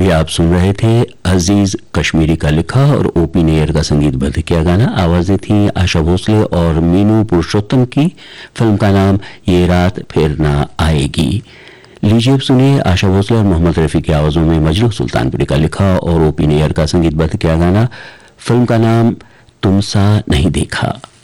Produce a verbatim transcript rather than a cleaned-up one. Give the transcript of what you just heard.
अभी आप सुन रहे थे अजीज कश्मीरी का लिखा और ओपी नैयर का संगीतबद्ध किया गाना। आवाजें थी आशा भोसले और मीनू पुरुषोत्तम की। फिल्म का नाम ये रात फिर ना आएगी। लीजिए अब सुनिए आशा भोसले और मोहम्मद रफी की आवाजों में मजनू सुल्तानपुरी का लिखा और ओपी नैयर का संगीतबद्ध किया गाना। फिल्म का नाम तुम सा नहीं देखा।